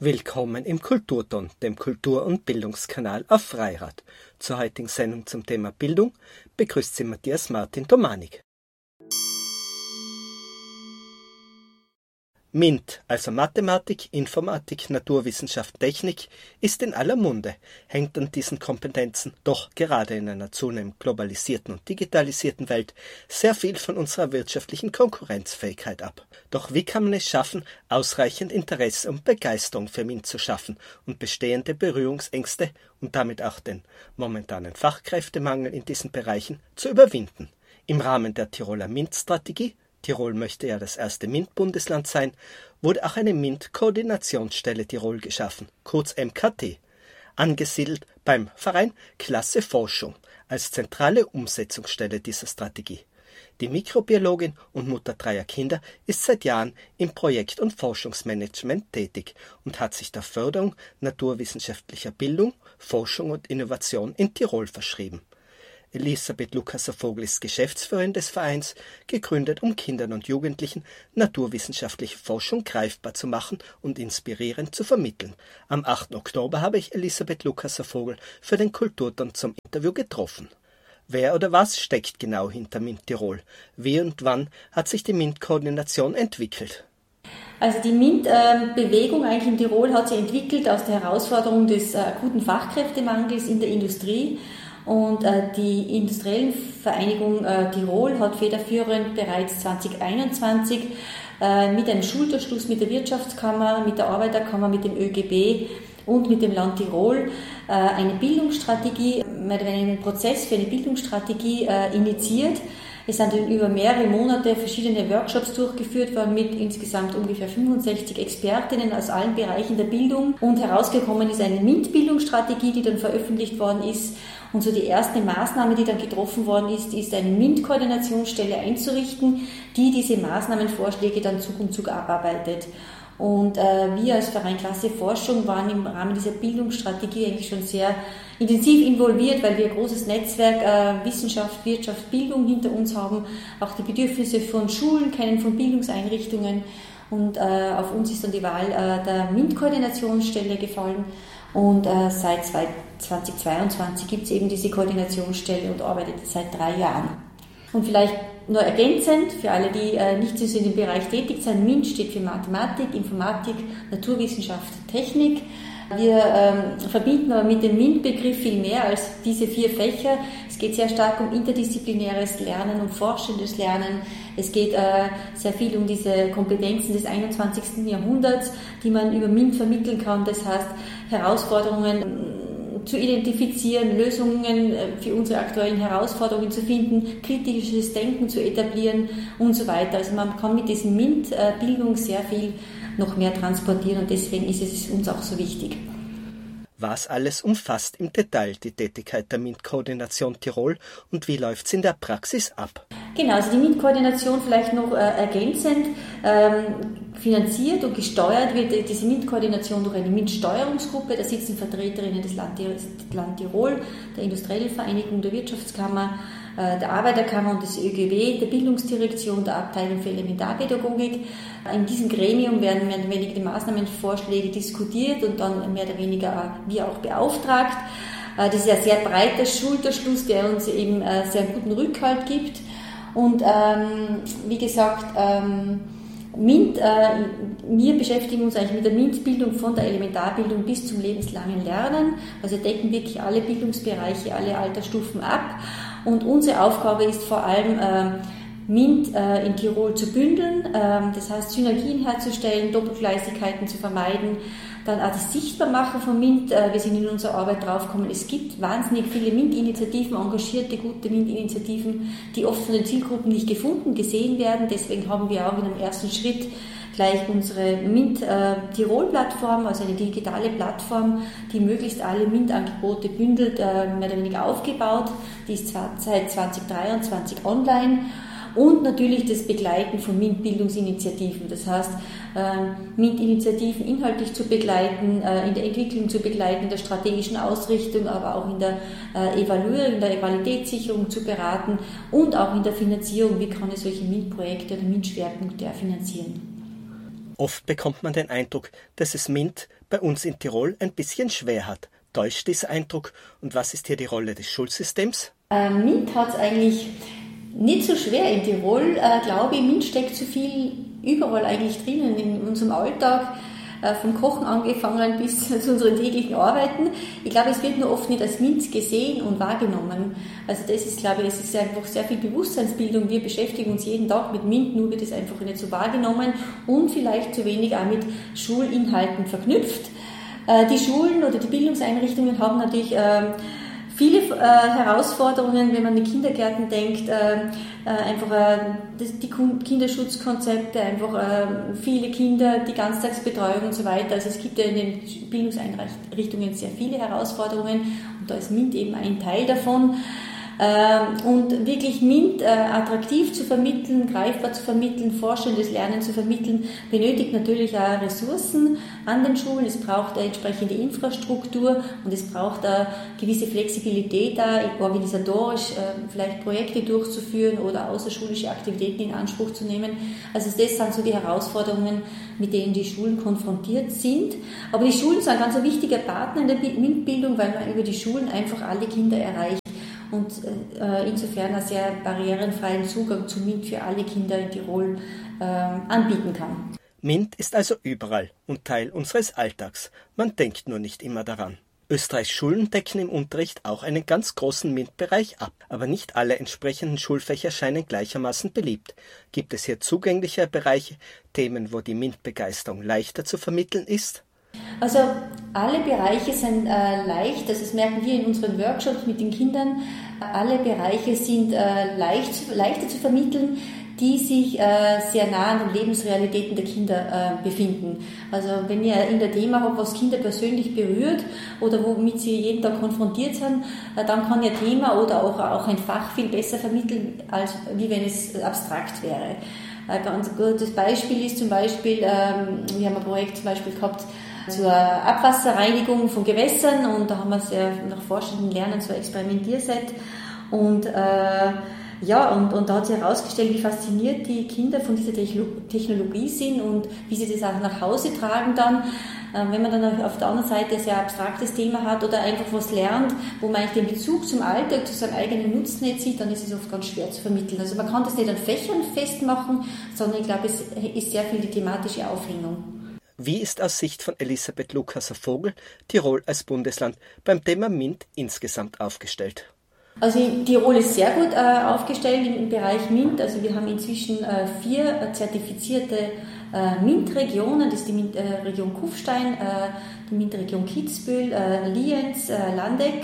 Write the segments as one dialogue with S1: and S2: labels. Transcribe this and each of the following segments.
S1: Willkommen im Kulturton, dem Kultur- und Bildungskanal auf Freirad. Zur heutigen Sendung zum Thema Bildung begrüßt Sie Matthias Martin Domanik. MINT, also Mathematik, Informatik, Naturwissenschaft, Technik, ist in aller Munde, hängt an diesen Kompetenzen doch gerade in einer zunehmend globalisierten und digitalisierten Welt sehr viel von unserer wirtschaftlichen Konkurrenzfähigkeit ab. Doch wie kann man es schaffen, ausreichend Interesse und Begeisterung für MINT zu schaffen und bestehende Berührungsängste und damit auch den momentanen Fachkräftemangel in diesen Bereichen zu überwinden? Im Rahmen der Tiroler MINT-Strategie, Tirol möchte ja das erste MINT-Bundesland sein, wurde auch eine MINT-Koordinationsstelle Tirol geschaffen, kurz MKT, angesiedelt beim Verein Klasse Forschung als zentrale Umsetzungsstelle dieser Strategie. Die Mikrobiologin und Mutter dreier Kinder ist seit Jahren im Projekt- und Forschungsmanagement tätig und hat sich der Förderung naturwissenschaftlicher Bildung, Forschung und Innovation in Tirol verschrieben. Elisabeth Lukasser-Vogel ist Geschäftsführerin des Vereins, gegründet, um Kindern und Jugendlichen naturwissenschaftliche Forschung greifbar zu machen und inspirierend zu vermitteln. Am 8. Oktober habe ich Elisabeth Lukasser-Vogel für den Kulturton zum Interview getroffen. Wer oder was steckt genau hinter MINT Tirol? Wie und wann hat sich die MINT-Koordination entwickelt?
S2: Also die MINT-Bewegung eigentlich in Tirol hat sich entwickelt aus der Herausforderung des akuten Fachkräftemangels in der Industrie. Und die Industriellenvereinigung Tirol hat federführend bereits 2021 mit einem Schulterschluss mit der Wirtschaftskammer, mit der Arbeiterkammer, mit dem ÖGB und mit dem Land Tirol eine Bildungsstrategie, einen Prozess für eine Bildungsstrategie initiiert. Es sind über mehrere Monate verschiedene Workshops durchgeführt worden mit insgesamt ungefähr 65 Expertinnen aus allen Bereichen der Bildung. Und herausgekommen ist eine MINT-Bildungsstrategie, die dann veröffentlicht worden ist. Und so die erste Maßnahme, die dann getroffen worden ist eine MINT-Koordinationsstelle einzurichten, die diese Maßnahmenvorschläge dann Zug um Zug abarbeitet. Und wir als Verein Klasse Forschung waren im Rahmen dieser Bildungsstrategie eigentlich schon sehr intensiv involviert, weil wir ein großes Netzwerk Wissenschaft, Wirtschaft, Bildung hinter uns haben, auch die Bedürfnisse von Schulen kennen, von Bildungseinrichtungen. Und auf uns ist dann die Wahl der MINT-Koordinationsstelle gefallen. Und seit 2022 gibt es eben diese Koordinationsstelle und arbeitet seit 3 Jahren. Und vielleicht nur ergänzend, für alle, die nicht so in dem Bereich tätig sind, MINT steht für Mathematik, Informatik, Naturwissenschaft, Technik. Wir verbinden aber mit dem MINT-Begriff viel mehr als diese 4 Fächer. Es geht sehr stark um interdisziplinäres Lernen, um forschendes Lernen. Es geht sehr viel um diese Kompetenzen des 21. Jahrhunderts, die man über MINT vermitteln kann. Das heißt, Herausforderungen zu identifizieren, Lösungen für unsere aktuellen Herausforderungen zu finden, kritisches Denken zu etablieren und so weiter. Also man kann mit diesem MINT-Bildung sehr viel noch mehr transportieren und deswegen ist es uns auch so wichtig.
S1: Was alles umfasst im Detail die Tätigkeit der MINT-Koordination Tirol und wie läuft es in der Praxis ab?
S2: Genau, also die MINT-Koordination vielleicht noch ergänzend. Finanziert und gesteuert wird diese MINT-Koordination durch eine MINT-Steuerungsgruppe. Da sitzen Vertreterinnen des Land Tirol, der Industriellenvereinigung, der Wirtschaftskammer, der Arbeiterkammer und des ÖGB, der Bildungsdirektion, der Abteilung für Elementarpädagogik. In diesem Gremium werden mehr oder weniger die Maßnahmenvorschläge diskutiert und dann mehr oder weniger wir auch beauftragt. Das ist ein sehr breiter Schulterschluss, der uns eben sehr guten Rückhalt gibt. Und wie gesagt, MINT, wir beschäftigen uns eigentlich mit der MINT-Bildung von der Elementarbildung bis zum lebenslangen Lernen. Also decken wirklich alle Bildungsbereiche, alle Altersstufen ab. Und unsere Aufgabe ist vor allem, MINT in Tirol zu bündeln, das heißt Synergien herzustellen, Doppelgleisigkeiten zu vermeiden, dann auch das Sichtbarmachen von MINT. Wir sind in unserer Arbeit draufgekommen, es gibt wahnsinnig viele MINT-Initiativen, engagierte, gute MINT-Initiativen, die oft von den Zielgruppen nicht gefunden, gesehen werden. Deswegen haben wir auch in einem ersten Schritt gleich unsere MINT-Tirol-Plattform, also eine digitale Plattform, die möglichst alle MINT-Angebote bündelt, mehr oder weniger aufgebaut. Die ist zwar seit 2023 online. Und natürlich das Begleiten von MINT-Bildungsinitiativen. Das heißt, MINT-Initiativen inhaltlich zu begleiten, in der Entwicklung zu begleiten, in der strategischen Ausrichtung, aber auch in der Evaluierung, in der Qualitätssicherung zu beraten und auch in der Finanzierung, wie kann ich solche MINT-Projekte oder MINT-Schwerpunkte finanzieren.
S1: Oft bekommt man den Eindruck, dass es MINT bei uns in Tirol ein bisschen schwer hat. Täuscht dieser Eindruck und was ist hier die Rolle des Schulsystems?
S2: MINT hat es eigentlich nicht so schwer in Tirol, glaube ich. MINT steckt so viel überall eigentlich drinnen in unserem Alltag, vom Kochen angefangen bis zu unseren täglichen Arbeiten. Ich glaube, es wird nur oft nicht als MINT gesehen und wahrgenommen. Also das ist, glaube ich, es ist einfach sehr viel Bewusstseinsbildung. Wir beschäftigen uns jeden Tag mit MINT, nur wird es einfach nicht so wahrgenommen und vielleicht zu wenig auch mit Schulinhalten verknüpft. Die Schulen oder die Bildungseinrichtungen haben natürlich viele Herausforderungen, wenn man an die Kindergärten denkt, die Kinderschutzkonzepte, viele Kinder, die Ganztagsbetreuung und so weiter. Also es gibt ja in den Bildungseinrichtungen sehr viele Herausforderungen und da ist MINT eben ein Teil davon. Und wirklich MINT attraktiv zu vermitteln, greifbar zu vermitteln, forschendes Lernen zu vermitteln, benötigt natürlich auch Ressourcen an den Schulen. Es braucht eine entsprechende Infrastruktur und es braucht eine gewisse Flexibilität, organisatorisch vielleicht Projekte durchzuführen oder außerschulische Aktivitäten in Anspruch zu nehmen. Also das sind so die Herausforderungen, mit denen die Schulen konfrontiert sind. Aber die Schulen sind ein ganz wichtiger Partner in der MINT-Bildung, weil man über die Schulen einfach alle Kinder erreicht. Und insofern einen sehr barrierenfreien Zugang zu MINT für alle Kinder in Tirol anbieten kann.
S1: MINT ist also überall und Teil unseres Alltags. Man denkt nur nicht immer daran. Österreichs Schulen decken im Unterricht auch einen ganz großen MINT-Bereich ab, aber nicht alle entsprechenden Schulfächer scheinen gleichermaßen beliebt. Gibt es hier zugängliche Bereiche, Themen, wo die MINT-Begeisterung leichter zu vermitteln ist?
S2: Also alle Bereiche sind leicht, das merken wir in unseren Workshops mit den Kindern, alle Bereiche sind leichter zu vermitteln, die sich sehr nah an den Lebensrealitäten der Kinder befinden. Also wenn ihr in der Thema habt, was Kinder persönlich berührt oder womit sie jeden Tag konfrontiert sind, dann kann ihr Thema oder auch ein Fach viel besser vermitteln, als wie wenn es abstrakt wäre. Ein ganz gutes Beispiel ist zum Beispiel, wir haben ein Projekt zum Beispiel gehabt, zur Abwasserreinigung von Gewässern und da haben wir sehr nach forschendem Lernen so ein Experimentierset und da hat sich herausgestellt, wie fasziniert die Kinder von dieser Technologie sind und wie sie das auch nach Hause tragen dann. Wenn man dann auf der anderen Seite ein sehr abstraktes Thema hat oder einfach was lernt, wo man eigentlich den Bezug zum Alltag, zu seinem eigenen Nutzen nicht sieht, dann ist es oft ganz schwer zu vermitteln. Also man kann das nicht an Fächern festmachen, sondern ich glaube, es ist sehr viel die thematische Aufhängung.
S1: Wie ist aus Sicht von Elisabeth Lukasser-Vogel Tirol als Bundesland beim Thema MINT insgesamt aufgestellt?
S2: Also Tirol ist sehr gut aufgestellt im Bereich MINT. Also wir haben inzwischen 4 zertifizierte MINT-Regionen. Das ist die MINT-Region Kufstein, die MINT-Region Kitzbühel, Lienz, Landeck.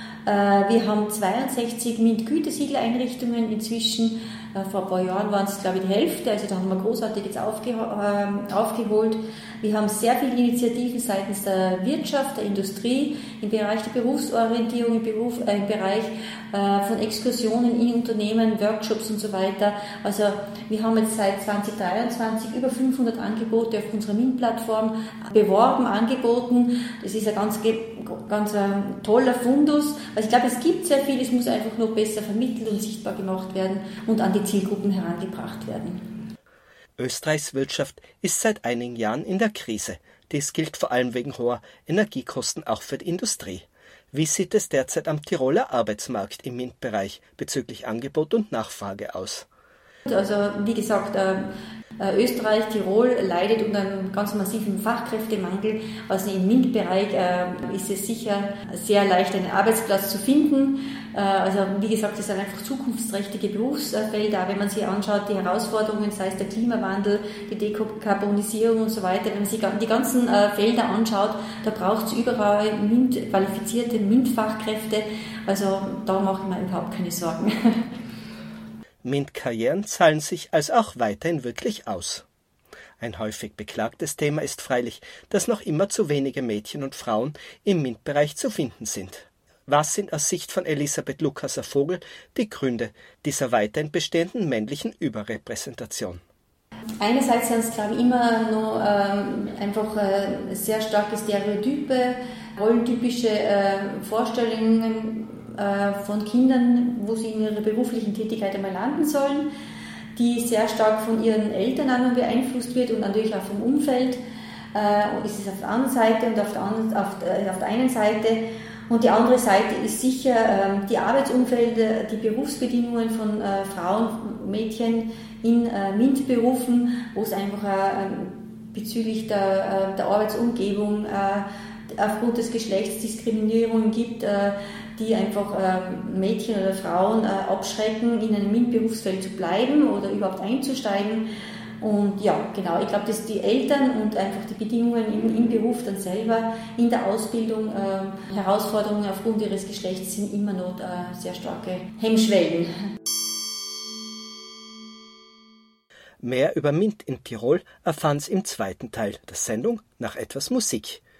S2: Wir haben 62 MINT-Gütesiegeleinrichtungen inzwischen. Vor ein paar Jahren waren es, glaube ich, die Hälfte, also da haben wir großartig jetzt aufgeholt. Wir haben sehr viele Initiativen seitens der Wirtschaft, der Industrie, im Bereich der Berufsorientierung, im Bereich von Exkursionen in Unternehmen, Workshops und so weiter. Also wir haben jetzt seit 2023 über 500 Angebote auf unserer MINT-Plattform beworben, angeboten. Das ist ein ganz toller Fundus. Also ich glaube, es gibt sehr viel, es muss einfach nur besser vermittelt und sichtbar gemacht werden und an die Zielgruppen herangebracht werden.
S1: Österreichs Wirtschaft ist seit einigen Jahren in der Krise. Dies gilt vor allem wegen hoher Energiekosten auch für die Industrie. Wie sieht es derzeit am Tiroler Arbeitsmarkt im MINT-Bereich bezüglich Angebot und Nachfrage aus?
S2: Also wie gesagt, Österreich, Tirol leidet unter einem ganz massiven Fachkräftemangel. Also im MINT-Bereich ist es sicher sehr leicht, einen Arbeitsplatz zu finden. Also wie gesagt, es sind einfach zukunftsträchtige Berufsfelder. Wenn man sich anschaut, die Herausforderungen, sei es der Klimawandel, die Dekarbonisierung und so weiter, wenn man sich die ganzen Felder anschaut, da braucht es überall qualifizierte MINT-Fachkräfte. Also da mache ich mir überhaupt keine Sorgen.
S1: MINT-Karrieren zahlen sich also auch weiterhin wirklich aus. Ein häufig beklagtes Thema ist freilich, dass noch immer zu wenige Mädchen und Frauen im MINT-Bereich zu finden sind. Was sind aus Sicht von Elisabeth Lukasser-Vogel die Gründe dieser weiterhin bestehenden männlichen Überrepräsentation?
S2: Einerseits sind es, glaube ich, immer noch einfach sehr starke Stereotype, rollentypische Vorstellungen von Kindern, wo sie in ihrer beruflichen Tätigkeit einmal landen sollen. die sehr stark von ihren Eltern auch noch beeinflusst wird und natürlich auch vom Umfeld. Und ist es auf der anderen Seite und auf der einen Seite. Und die andere Seite ist sicher die Arbeitsumfelder, die Berufsbedingungen von Frauen und Mädchen in MINT-Berufen, wo es einfach bezüglich der Arbeitsumgebung aufgrund des Geschlechts Diskriminierungen gibt, die einfach Mädchen oder Frauen abschrecken, in einem MINT-Berufsfeld zu bleiben oder überhaupt einzusteigen. Und ja, genau, ich glaube, dass die Eltern und einfach die Bedingungen im Beruf dann selber, in der Ausbildung, Herausforderungen aufgrund ihres Geschlechts sind immer noch sehr starke Hemmschwellen.
S1: Mehr über MINT in Tirol erfahren Sie im zweiten Teil der Sendung nach etwas Musik.